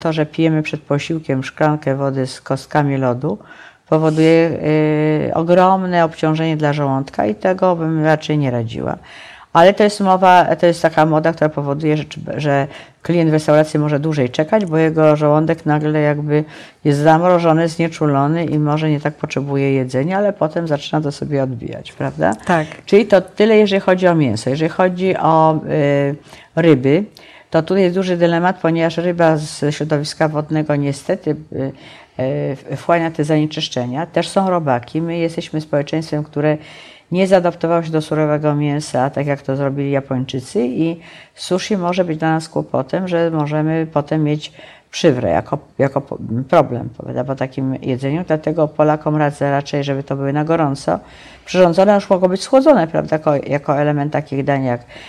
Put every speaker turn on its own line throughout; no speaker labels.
to, że pijemy przed posiłkiem szklankę wody z kostkami lodu, powoduje ogromne obciążenie dla żołądka i tego bym raczej nie radziła. Ale to jest taka moda, która powoduje, że klient w restauracji może dłużej czekać, bo jego żołądek nagle jakby jest zamrożony, znieczulony i może nie tak potrzebuje jedzenia, ale potem zaczyna to sobie odbijać, prawda?
Tak.
Czyli to tyle, jeżeli chodzi o mięso. Jeżeli chodzi o ryby, to tu jest duży dylemat, ponieważ ryba z środowiska wodnego niestety wchłania te zanieczyszczenia. Też są robaki. My jesteśmy społeczeństwem, które nie zaadaptowało się do surowego mięsa, tak jak to zrobili Japończycy, i sushi może być dla nas kłopotem, że możemy potem mieć przywrę jako problem, prawda, po takim jedzeniu. Dlatego Polakom radzę raczej, żeby to były na gorąco przyrządzone, już mogą być schłodzone, prawda, jako element takich dań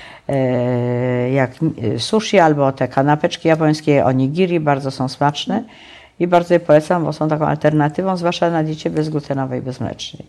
jak sushi albo te kanapeczki japońskie, onigiri, bardzo są smaczne i bardzo je polecam, bo są taką alternatywą, zwłaszcza na diecie bezglutenowej, bezmlecznej.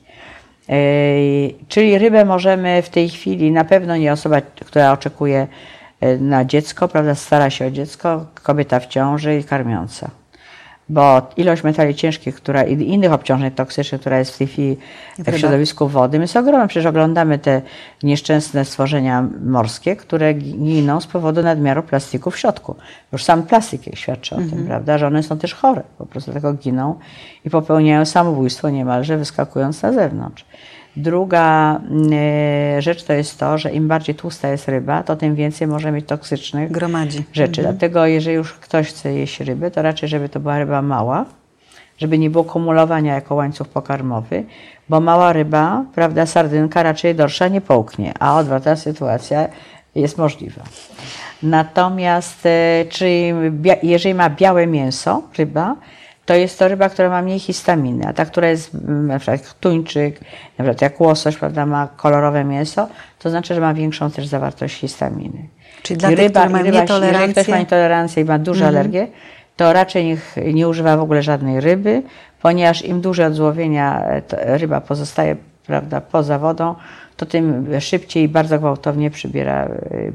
Czyli rybę możemy w tej chwili, na pewno nie osoba, która oczekuje na dziecko, prawda, stara się o dziecko, kobieta w ciąży i karmiąca. Bo ilość metali ciężkich i innych obciążeń toksycznych, która jest w tej chwili w środowisku wodnym, jest ogromna. Przecież oglądamy te nieszczęsne stworzenia morskie, które giną z powodu nadmiaru plastiku w środku. Już sam plastik świadczy o tym, prawda, że one są też chore, po prostu dlatego giną i popełniają samobójstwo niemalże, wyskakując na zewnątrz. Druga rzecz to jest to, że im bardziej tłusta jest ryba, to tym więcej może mieć toksycznych rzeczy. Dlatego jeżeli już ktoś chce jeść rybę, to raczej, żeby to była ryba mała, żeby nie było kumulowania jako łańcuch pokarmowy, bo mała ryba, prawda, sardynka raczej dorsza nie połknie, a odwrotna sytuacja jest możliwa. Natomiast jeżeli ma białe mięso, ryba, to jest to ryba, która ma mniej histaminy, a ta, która jest na przykład jak tuńczyk, na przykład jak łosoś, prawda, ma kolorowe mięso, to znaczy, że ma większą też zawartość histaminy.
Czyli dla tych, którzy mają nietolerancję? Jeżeli
ktoś ma nietolerancję i ma duże alergie, to raczej niech nie używa w ogóle żadnej ryby, ponieważ im dłużej od złowienia ryba pozostaje, prawda, poza wodą, to tym szybciej i bardzo gwałtownie przybiera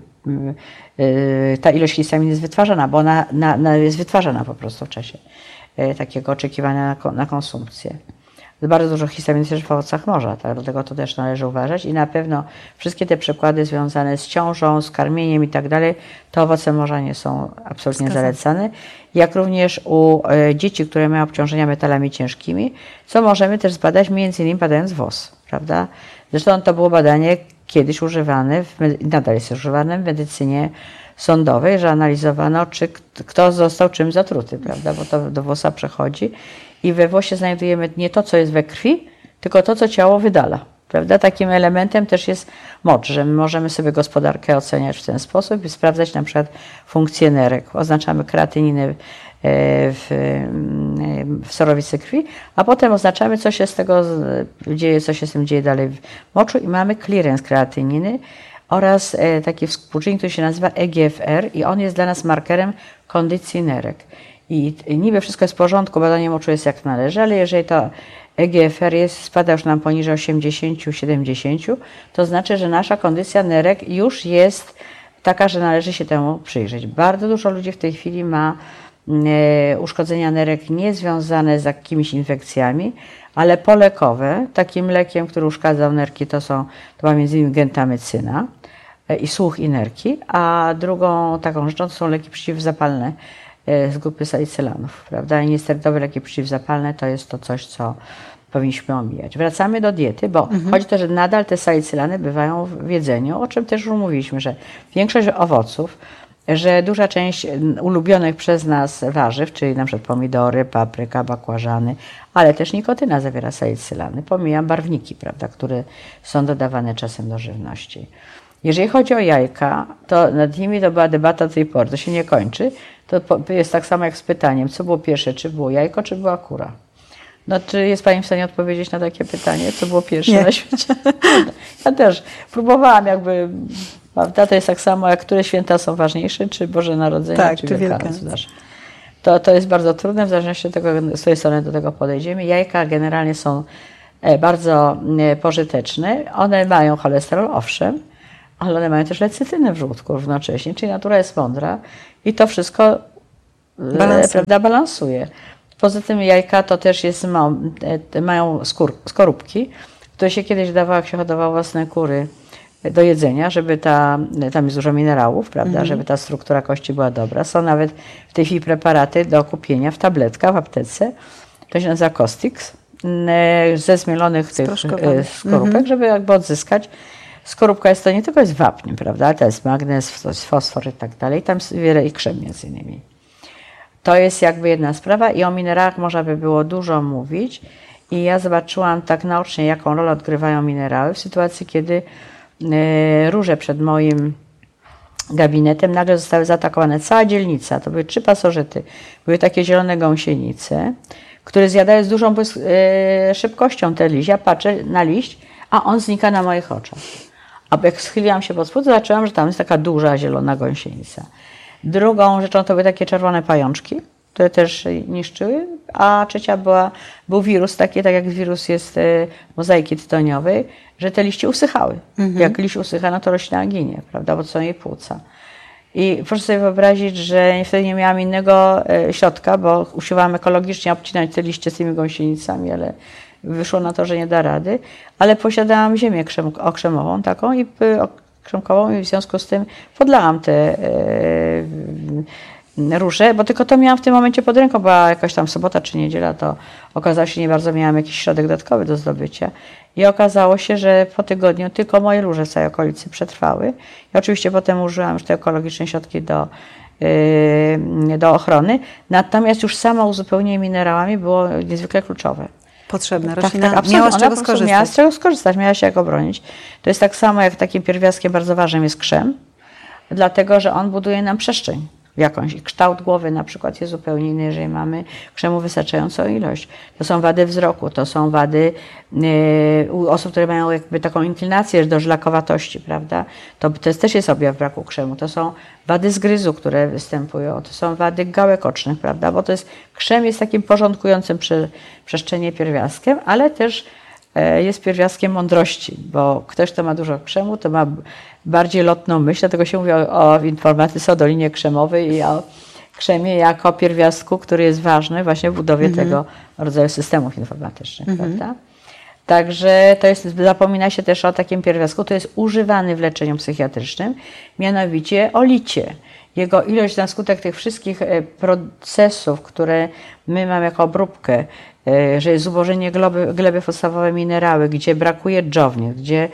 ta ilość histaminy jest wytwarzana, bo ona jest wytwarzana po prostu w czasie takiego oczekiwania na konsumpcję. Bardzo dużo histaminy też w owocach morza, tak? Dlatego to też należy uważać i na pewno wszystkie te przykłady związane z ciążą, z karmieniem i tak dalej, to owoce morza nie są absolutnie zalecane. Jak również u dzieci, które mają obciążenia metalami ciężkimi, co możemy też zbadać, między innymi badając włos, prawda? Zresztą to było badanie kiedyś używane, nadal jest używane w medycynie sądowej, że analizowano, czy kto został czym zatruty, prawda, bo to do włosa przechodzi i we włosie znajdujemy nie to, co jest we krwi, tylko to, co ciało wydala, prawda. Takim elementem też jest mocz, że my możemy sobie gospodarkę oceniać w ten sposób i sprawdzać na przykład funkcję nerek. Oznaczamy kreatyninę w sorowicy krwi, a potem oznaczamy, co się z tego dzieje, co się z tym dzieje dalej w moczu i mamy clearance kreatyniny, oraz taki współczynnik, który się nazywa EGFR i on jest dla nas markerem kondycji nerek. I niby wszystko jest w porządku, badanie moczu jest jak należy, ale jeżeli to EGFR spada już nam poniżej 80-70, to znaczy, że nasza kondycja nerek już jest taka, że należy się temu przyjrzeć. Bardzo dużo ludzi w tej chwili ma uszkodzenia nerek niezwiązane z jakimiś infekcjami, ale polekowe. Takim lekiem, który uszkadzał nerki, to była między innymi gentamycyna i słuch i nerki, a drugą taką rzeczą to są leki przeciwzapalne z grupy salicylanów, prawda? I niesterydowe leki przeciwzapalne to jest to coś, co powinniśmy omijać. Wracamy do diety, bo chodzi o to, że nadal te salicylany bywają w jedzeniu, o czym też już mówiliśmy, że większość owoców, że duża część ulubionych przez nas warzyw, czyli na przykład pomidory, papryka, bakłażany, ale też nikotyna zawiera salicylany. Pomijam barwniki, prawda, które są dodawane czasem do żywności. Jeżeli chodzi o jajka, to nad nimi to była debata do tej pory, to się nie kończy. To jest tak samo jak z pytaniem, co było pierwsze, czy było jajko, czy była kura. No, czy jest Pani w stanie odpowiedzieć na takie pytanie, co było pierwsze na świecie? Ja też próbowałam jakby, prawda, to jest tak samo, jak które święta są ważniejsze, czy Boże Narodzenie, czy Wielkanoc. To jest bardzo trudne, w zależności od tego, z której strony do tego podejdziemy. Jajka generalnie są bardzo pożyteczne. One mają cholesterol, owszem, ale one mają też lecytynę w żołądku równocześnie, czyli natura jest mądra i to wszystko prawda, balansuje. Poza tym jajka to też mają skorupki, które się kiedyś dawało, jak się hodowało własne kury do jedzenia, żeby tam jest dużo minerałów, prawda, żeby ta struktura kości była dobra. Są nawet w tej chwili preparaty do kupienia w tabletkach w aptece. To się nazywa Costix, ze zmielonych tych skorupek, żeby jakby odzyskać. Skorupka to nie tylko jest wapń, prawda, ale to jest magnez, to jest fosfor i tak dalej. Tam jest wiele i krzem między innymi. To jest jakby jedna sprawa i o minerałach można by było dużo mówić. I ja zobaczyłam tak naocznie, jaką rolę odgrywają minerały w sytuacji, kiedy róże przed moim gabinetem nagle zostały zaatakowane. Cała dzielnica, to były 3 pasożyty, były takie zielone gąsienice, które zjadają z dużą szybkością te liście. Ja patrzę na liść, a on znika na moich oczach. A jak schyliłam się pod spód, zobaczyłam, że tam jest taka duża zielona gąsienica. Drugą rzeczą to były takie czerwone pajączki, które też niszczyły, a trzecia był wirus taki, tak jak wirus jest mozaiki tytoniowej, że te liście usychały. Jak liść usycha, no to roślina ginie, prawda, bo to są jej płuca. I proszę sobie wyobrazić, że wtedy nie miałam innego środka, bo usiłowałam ekologicznie obcinać te liście z tymi gąsienicami, ale wyszło na to, że nie da rady. Ale posiadałam ziemię okrzemową taką i krzemkową i w związku z tym podlałam te róże, bo tylko to miałam w tym momencie pod ręką, była jakaś tam sobota czy niedziela, to okazało się, nie bardzo miałam jakiś środek dodatkowy do zdobycia. I okazało się, że po tygodniu tylko moje róże w całej okolicy przetrwały. I oczywiście potem użyłam już te ekologiczne środki do ochrony. Natomiast już samo uzupełnienie minerałami było niezwykle kluczowe.
Potrzebne. Roślina miała z czego skorzystać.
Miała z czego skorzystać, miała się jak obronić. To jest tak samo, jak takim pierwiastkiem bardzo ważnym jest krzem, dlatego że on buduje nam przestrzeń jakąś. I kształt głowy na przykład jest zupełnie inny, jeżeli mamy krzemu wystarczającą ilość. To są wady wzroku, to są wady u osób, które mają jakby taką inklinację do żlakowatości, prawda? To też jest objaw braku krzemu. To są wady zgryzu, które występują, to są wady gałek ocznych, prawda? Bo krzem jest takim porządkującym przestrzenie pierwiastkiem, ale też jest pierwiastkiem mądrości, bo ktoś, kto ma dużo krzemu, to ma bardziej lotną myśl, dlatego się mówi w informatyce o dolinie krzemowej i o krzemie jako pierwiastku, który jest ważny właśnie w budowie tego rodzaju systemów informatycznych, prawda? Także to jest, zapomina się też o takim pierwiastku, to jest używany w leczeniu psychiatrycznym, mianowicie o licie. Jego ilość na skutek tych wszystkich procesów, które my mamy jako obróbkę, że jest zubożenie gleby, podstawowe minerały, gdzie brakuje dżownic, gdzie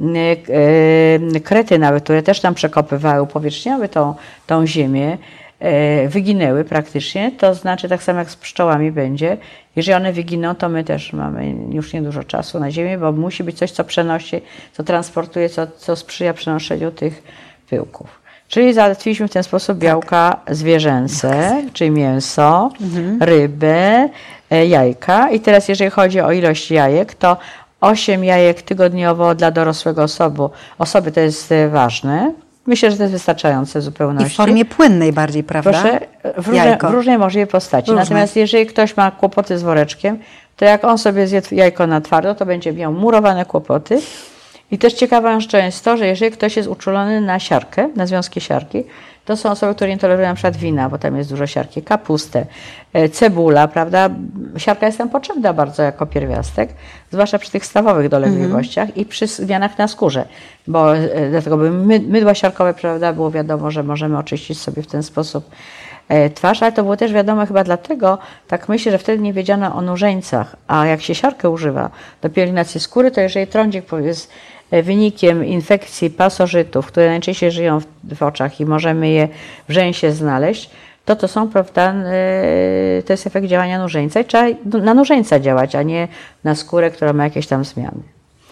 krety nawet, które też tam przekopywały, upowietrzniały tą ziemię, wyginęły praktycznie, to znaczy tak samo jak z pszczołami będzie. Jeżeli one wyginą, to my też mamy już niedużo czasu na ziemię, bo musi być coś, co przenosi, co transportuje, co sprzyja przenoszeniu tych pyłków. Czyli załatwiliśmy w ten sposób białka zwierzęce, czyli mięso, rybę, jajka. I teraz jeżeli chodzi o ilość jajek, to 8 jajek tygodniowo dla dorosłego osoby to jest ważne. Myślę, że to jest wystarczające w zupełności.
I w formie płynnej bardziej, prawda?
Proszę, w różnej możliwej postaci. Natomiast jeżeli ktoś ma kłopoty z woreczkiem, to jak on sobie zje jajko na twardo, to będzie miał murowane kłopoty. I też ciekawą rzeczą jest to, że jeżeli ktoś jest uczulony na siarkę, na związki siarki, to są osoby, które nie tolerują na przykład wina, bo tam jest dużo siarki, kapustę, cebula, prawda? Siarka jest tam potrzebna bardzo jako pierwiastek, zwłaszcza przy tych stawowych dolegliwościach i przy zmianach na skórze, bo dlatego by mydła siarkowe, prawda, było wiadomo, że możemy oczyścić sobie w ten sposób twarz, ale to było też wiadomo chyba dlatego, tak myślę, że wtedy nie wiedziano o nużeńcach, a jak się siarkę używa do pielęgnacji skóry, to jeżeli trądzik jest wynikiem infekcji pasożytów, które najczęściej żyją w oczach i możemy je w rzęsie znaleźć, to są, prawda, to jest efekt działania nużeńca i trzeba na nużeńca działać, a nie na skórę, która ma jakieś tam zmiany.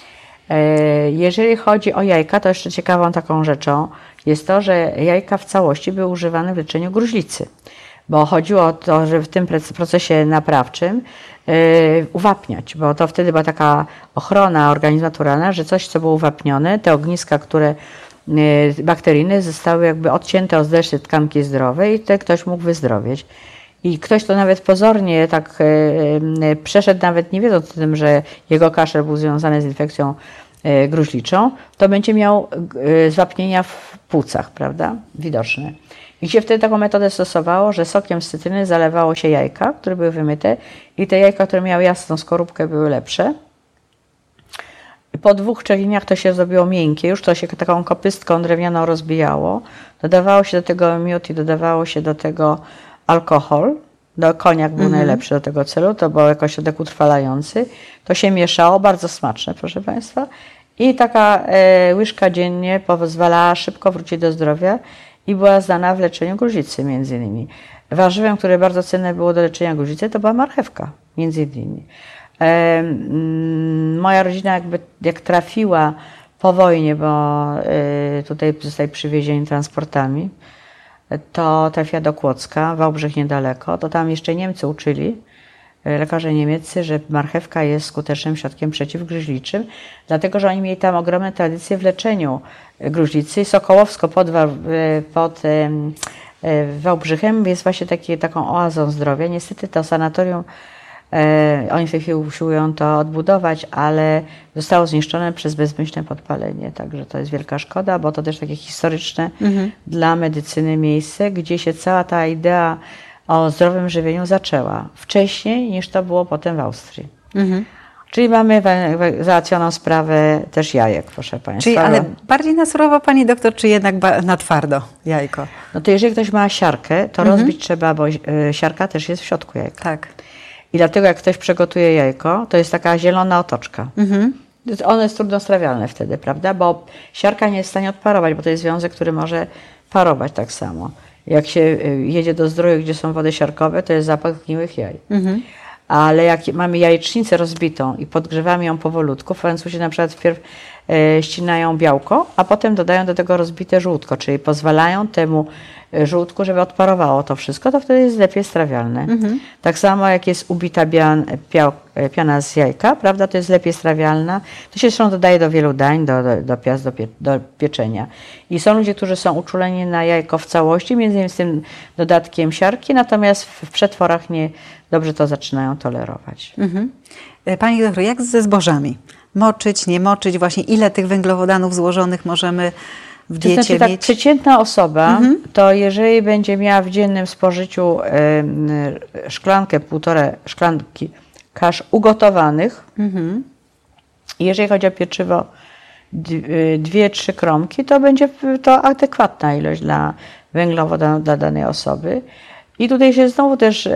Jeżeli chodzi o jajka, to jeszcze ciekawą taką rzeczą jest to, że jajka w całości były używane w leczeniu gruźlicy, bo chodziło o to, że w tym procesie naprawczym uwapniać, bo to wtedy była taka ochrona organizmu naturalna, że coś, co było uwapnione, te ogniska, które bakteryjne zostały jakby odcięte od reszty tkanki zdrowej i wtedy ktoś mógł wyzdrowieć. I ktoś, kto nawet pozornie tak przeszedł, nawet nie wiedząc o tym, że jego kaszel był związany z infekcją gruźliczą, to będzie miał zwapnienia w płucach, prawda, widoczne. I gdzie wtedy taką metodę stosowało, że sokiem z cytryny zalewało się jajka, które były wymyte i te jajka, które miały jasną skorupkę, były lepsze. Po 2-3 dniach to się zrobiło miękkie, już to się taką kopystką drewnianą rozbijało. Dodawało się do tego miód i dodawało się do tego alkohol. Koniak był najlepszy do tego celu, to był jakoś środek utrwalający. To się mieszało, bardzo smaczne, proszę Państwa. I taka łyżka dziennie pozwalała szybko wrócić do zdrowia i była znana w leczeniu gruźlicy między innymi. Warzywem, które bardzo cenne było do leczenia gruźlicy, to była marchewka między innymi. Moja rodzina jak trafiła po wojnie, bo tutaj zostali przywiezieni transportami, to trafiła do Kłodzka, Wałbrzych niedaleko, to tam jeszcze Niemcy uczyli, lekarze niemieccy, że marchewka jest skutecznym środkiem przeciwgruźliczym, dlatego że oni mieli tam ogromne tradycje w leczeniu gruźlicy. Sokołowsko pod Wałbrzychem jest właśnie taką oazą zdrowia. Niestety to sanatorium, oni w tej chwili usiłują to odbudować, ale zostało zniszczone przez bezmyślne podpalenie. Także to jest wielka szkoda, bo to też takie historyczne dla medycyny miejsce, gdzie się cała ta idea o zdrowym żywieniu zaczęła wcześniej niż to było potem w Austrii. Czyli mamy załatwioną sprawę też jajek, proszę Państwa.
Czyli ale bardziej na surowo, Pani doktor, czy jednak na twardo jajko?
No to jeżeli ktoś ma siarkę, to rozbić trzeba, bo siarka też jest w środku jajka.
Tak.
I dlatego jak ktoś przygotuje jajko, to jest taka zielona otoczka. Ono jest trudnostrawialne wtedy, prawda? Bo siarka nie jest w stanie odparować, bo to jest związek, który może parować tak samo. Jak się jedzie do Zdróju, gdzie są wody siarkowe, to jest zapach gniłych jaj. Ale jak mamy jajecznicę rozbitą i podgrzewamy ją powolutku, Francuzi na przykład wpierw ścinają białko, a potem dodają do tego rozbite żółtko, czyli pozwalają temu żółtku, żeby odparowało to wszystko, to wtedy jest lepiej strawialne. Tak samo jak jest ubita piana z jajka, prawda, to jest lepiej strawialna. To się zresztą dodaje do wielu dań, do piast, do pieczenia. I są ludzie, którzy są uczuleni na jajko w całości, między innymi z tym dodatkiem siarki, natomiast w przetworach nie dobrze to zaczynają tolerować.
Pani doktor, jak ze zbożami? Moczyć, nie moczyć? Właśnie ile tych węglowodanów złożonych możemy w diecie
mieć? Tak, przeciętna osoba, to jeżeli będzie miała w dziennym spożyciu szklankę, 1,5 szklanki kasz ugotowanych, jeżeli chodzi o pieczywo, 2-3 kromki, to będzie to adekwatna ilość dla węglowodanów dla danej osoby. I tutaj się znowu też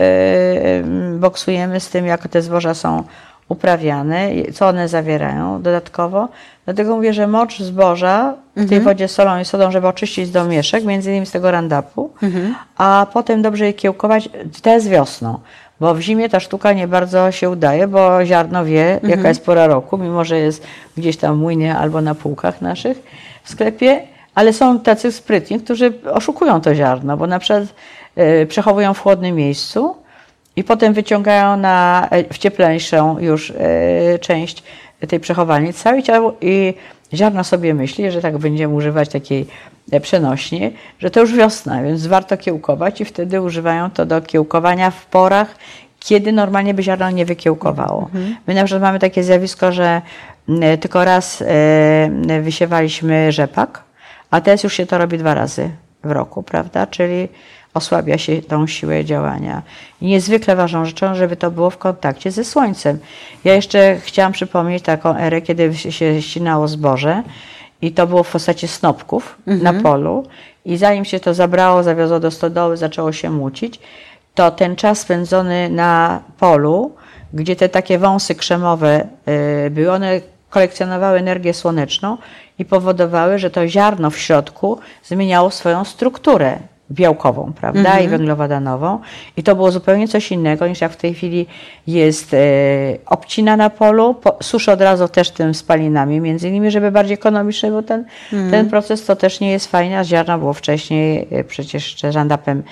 boksujemy z tym, jak te zboża są uprawiane, co one zawierają dodatkowo. Dlatego mówię, że mocz zboża w tej wodzie z solą i sodą, żeby oczyścić z domieszek, między innymi z tego randapu, a potem dobrze je kiełkować z wiosną. Bo w zimie ta sztuka nie bardzo się udaje, bo ziarno wie, jaka jest pora roku, mimo że jest gdzieś tam w młynie albo na półkach naszych w sklepie, ale są tacy sprytni, którzy oszukują to ziarno, bo na przykład przechowują w chłodnym miejscu i potem wyciągają w cieplejszą już część tej przechowalni całe ciało i ziarno sobie myśli, że tak będziemy używać takiej przenośni, że to już wiosna, więc warto kiełkować i wtedy używają to do kiełkowania w porach, kiedy normalnie by ziarno nie wykiełkowało. My na przykład mamy takie zjawisko, że tylko raz wysiewaliśmy rzepak, a teraz już się to robi 2 razy w roku, prawda? Czyli osłabia się tą siłę działania. I niezwykle ważną rzeczą, żeby to było w kontakcie ze słońcem. Ja jeszcze chciałam przypomnieć taką erę, kiedy się ścinało zboże i to było w postaci snopków na polu i zanim się to zabrało, zawiozło do stodoły, zaczęło się mucić, to ten czas spędzony na polu, gdzie te takie wąsy krzemowe były, one kolekcjonowały energię słoneczną i powodowały, że to ziarno w środku zmieniało swoją strukturę białkową, prawda, i węglowodanową. I to było zupełnie coś innego niż jak w tej chwili jest obcina na polu, suszy od razu też tym spalinami, między innymi, żeby bardziej ekonomiczny był ten proces, to też nie jest fajne, a ziarno było wcześniej przecież jeszcze Roundupem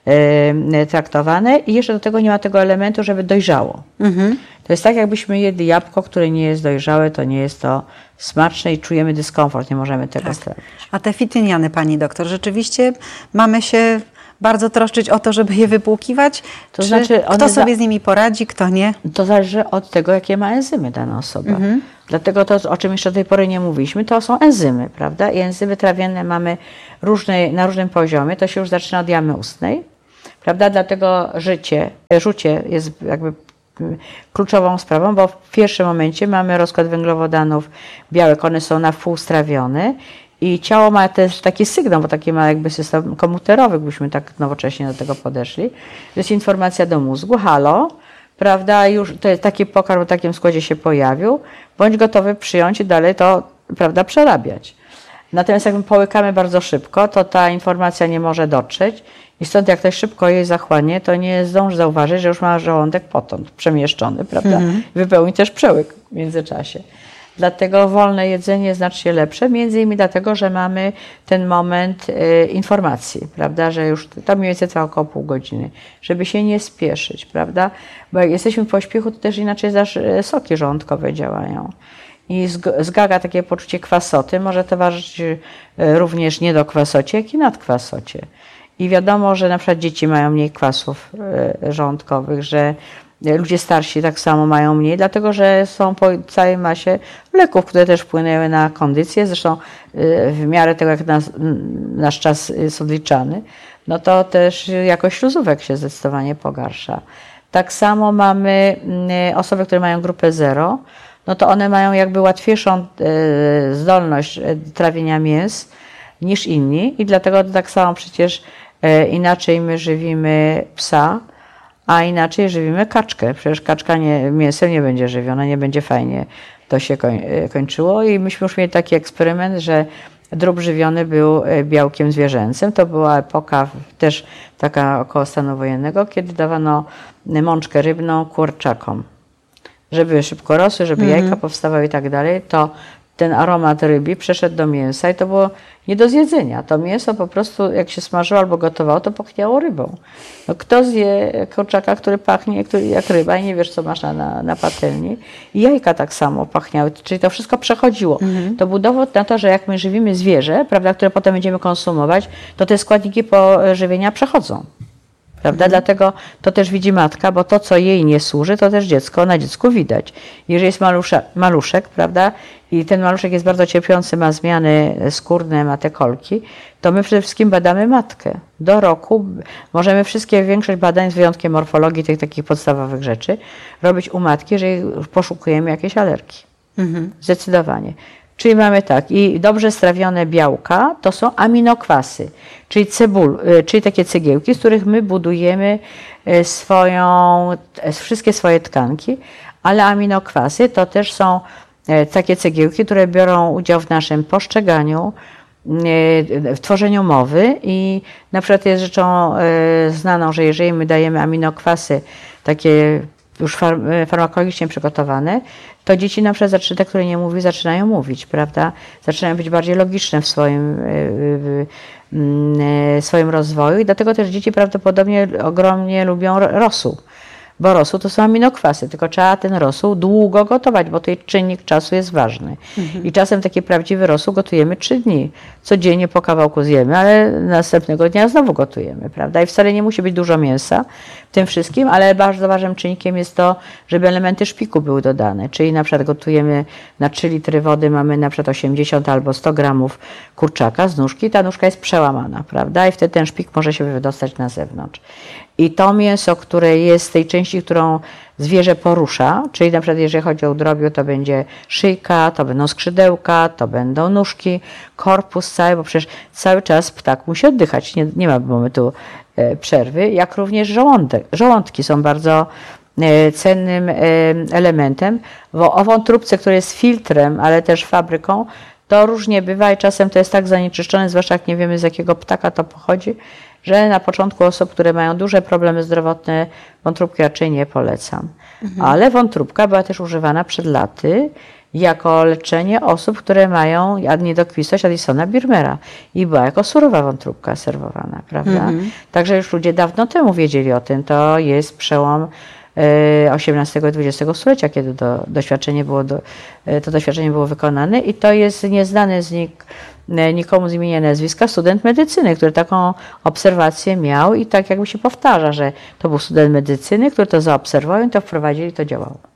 traktowane i jeszcze do tego nie ma tego elementu, żeby dojrzało. To jest tak, jakbyśmy jedli jabłko, które nie jest dojrzałe, to nie jest to smaczne i czujemy dyskomfort, nie możemy tego strawić.
A te fityniany, Pani doktor, rzeczywiście mamy się bardzo troszczyć o to, żeby je wypłukiwać? To znaczy, kto sobie z nimi poradzi, kto nie?
To zależy od tego, jakie ma enzymy dana osoba. Dlatego to, o czym jeszcze do tej pory nie mówiliśmy, to są enzymy, prawda? I enzymy trawienne mamy na różnym poziomie. To się już zaczyna od jamy ustnej, prawda? Dlatego rzucie jest jakby kluczową sprawą, bo w pierwszym momencie mamy rozkład węglowodanów białek, one są na wpół strawione i ciało ma też taki sygnał, bo taki ma jakby system komputerowy, gdybyśmy tak nowocześnie do tego podeszli. To jest informacja do mózgu, halo, prawda, już to jest taki pokarm w takim składzie się pojawił, bądź gotowy przyjąć i dalej to, prawda, przerabiać. Natomiast jak my połykamy bardzo szybko, to ta informacja nie może dotrzeć i stąd jak ktoś szybko jej zachłanie, to nie zdąży zauważyć, że już ma żołądek potąd przemieszczony, prawda? I wypełni też przełyk w międzyczasie. Dlatego wolne jedzenie jest znacznie lepsze, między innymi dlatego, że mamy ten moment informacji, prawda, że już to mniej więcej trwa około pół godziny, żeby się nie spieszyć, prawda, bo jak jesteśmy w pośpiechu, to też inaczej też soki żołądkowe działają. I zgaga takie poczucie kwasoty może towarzyszyć również nie do kwasocie, jak i nadkwasocie. I wiadomo, że na przykład dzieci mają mniej kwasów żołądkowych, że ludzie starsi tak samo mają mniej, dlatego że są po całej masie leków, które też wpłynęły na kondycję. Zresztą w miarę tego, jak nasz czas jest odliczany, no to też jakość śluzówek się zdecydowanie pogarsza. Tak samo mamy osoby, które mają grupę 0, no to one mają jakby łatwiejszą zdolność trawienia mięs niż inni i dlatego tak samo przecież inaczej my żywimy psa, a inaczej żywimy kaczkę. Przecież kaczka mięsem nie będzie żywiona, nie będzie fajnie to się kończyło i myśmy już mieli taki eksperyment, że drób żywiony był białkiem zwierzęcym. To była epoka też taka około stanu wojennego, kiedy dawano mączkę rybną kurczakom. Żeby szybko rosły, żeby jajka powstawały i tak dalej, to ten aromat rybi przeszedł do mięsa i to było nie do zjedzenia. To mięso po prostu jak się smażyło albo gotowało, to pachniało rybą. No, kto zje kurczaka, który pachnie jak ryba i nie wiesz, co masz na patelni. I jajka tak samo pachniały, czyli to wszystko przechodziło. To był dowód na to, że jak my żywimy zwierzę, prawda, które potem będziemy konsumować, to te składniki pożywienia przechodzą. Prawda? Dlatego to też widzi matka, bo to, co jej nie służy, to też dziecko na dziecku widać. Jeżeli jest maluszek, prawda, i ten maluszek jest bardzo cierpiący, ma zmiany skórne, ma te kolki, to my przede wszystkim badamy matkę. Do roku możemy większość badań, z wyjątkiem morfologii, tych takich podstawowych rzeczy, robić u matki, jeżeli poszukujemy jakiejś alergii. Zdecydowanie. Czyli mamy tak, i dobrze strawione białka to są aminokwasy, czyli takie cegiełki, z których my budujemy wszystkie swoje tkanki, ale aminokwasy to też są takie cegiełki, które biorą udział w naszym poszczeganiu, w tworzeniu mowy i na przykład jest rzeczą znaną, że jeżeli my dajemy aminokwasy takie już farmakologicznie przygotowane, to dzieci na przykład te, które nie mówią, zaczynają mówić, prawda? Zaczynają być bardziej logiczne w swoim rozwoju i dlatego też dzieci prawdopodobnie ogromnie lubią rosół. Bo rosół to są aminokwasy, tylko trzeba ten rosół długo gotować, bo tutaj czynnik czasu jest ważny. I czasem taki prawdziwy rosół gotujemy 3 dni. Codziennie po kawałku zjemy, ale następnego dnia znowu gotujemy, prawda? I wcale nie musi być dużo mięsa w tym wszystkim, ale bardzo ważnym czynnikiem jest to, żeby elementy szpiku były dodane. Czyli na przykład gotujemy na 3 litry wody, mamy na przykład 80 albo 100 gramów kurczaka z nóżki, ta nóżka jest przełamana, prawda? I wtedy ten szpik może się wydostać na zewnątrz. I to mięso, które jest z tej części, którą zwierzę porusza, czyli na przykład jeżeli chodzi o udrobiu, to będzie szyjka, to będą skrzydełka, to będą nóżki, korpus cały, bo przecież cały czas ptak musi oddychać, nie ma momentu przerwy, jak również żołądki są bardzo cennym elementem, bo o wątróbce, która jest filtrem, ale też fabryką, to różnie bywa i czasem to jest tak zanieczyszczone, zwłaszcza jak nie wiemy, z jakiego ptaka to pochodzi, że na początku osób, które mają duże problemy zdrowotne, wątróbki raczej nie polecam. Ale wątróbka była też używana przed laty jako leczenie osób, które mają niedokwistość Addisona Birmera i była jako surowa wątróbka serwowana, prawda? Także już ludzie dawno temu wiedzieli o tym. To jest przełom XVIII i XX stulecia, kiedy to doświadczenie było wykonane i to jest nieznany nikomu z imienia nazwiska student medycyny, który taką obserwację miał i tak jakby się powtarza, że to był student medycyny, który to zaobserwował i to wprowadzili, to działało.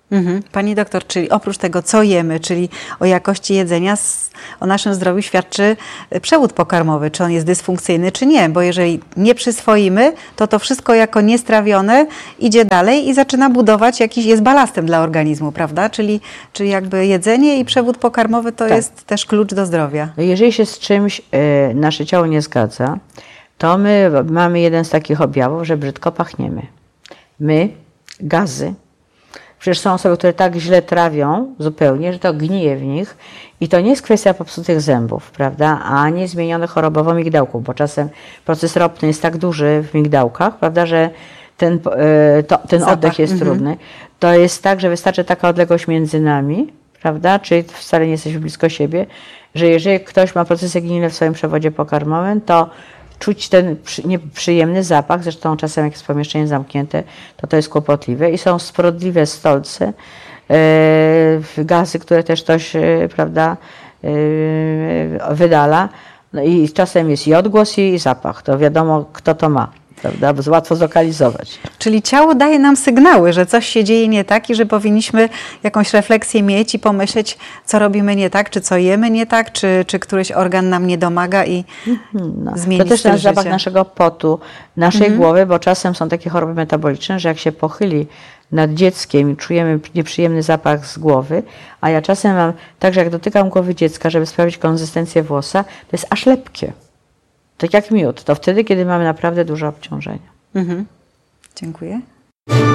Pani doktor, czyli oprócz tego, co jemy, czyli o jakości jedzenia, o naszym zdrowiu świadczy przewód pokarmowy, czy on jest dysfunkcyjny, czy nie, bo jeżeli nie przyswoimy, to wszystko jako niestrawione idzie dalej i zaczyna budować jest balastem dla organizmu, prawda? Czyli jakby jedzenie i przewód pokarmowy to jest też klucz do zdrowia.
Jeżeli się z czymś nasze ciało nie zgadza, to my mamy jeden z takich objawów, że brzydko pachniemy. Gazy. Przecież są osoby, które tak źle trawią zupełnie, że to gnije w nich i to nie jest kwestia popsutych zębów, prawda, ani zmienionych chorobowo migdałków, bo czasem proces ropny jest tak duży w migdałkach, prawda, że ten oddech jest trudny. To jest tak, że wystarczy taka odległość między nami, prawda, czyli wcale nie jesteśmy blisko siebie, że jeżeli ktoś ma procesy gnilne w swoim przewodzie pokarmowym, to czuć ten nieprzyjemny zapach, zresztą czasem jak jest pomieszczenie zamknięte, to jest kłopotliwe i są sprodliwe stolce, gazy, które też ktoś, prawda, wydala. No i czasem jest i odgłos, i zapach, to wiadomo kto to ma, prawda, bo łatwo zlokalizować.
Czyli ciało daje nam sygnały, że coś się dzieje nie tak i że powinniśmy jakąś refleksję mieć i pomyśleć, co robimy nie tak, czy co jemy nie tak, czy któryś organ nam nie domaga i zmienić
to też
styl
nasz zapach
życia.
naszego potu, naszej głowy, bo czasem są takie choroby metaboliczne, że jak się pochyli nad dzieckiem i czujemy nieprzyjemny zapach z głowy, a ja czasem mam tak, że jak dotykam głowy dziecka, żeby sprawdzić konsystencję włosa, to jest aż lepkie. Tak jak miód. To wtedy, kiedy mamy naprawdę duże obciążenie.
Dziękuję.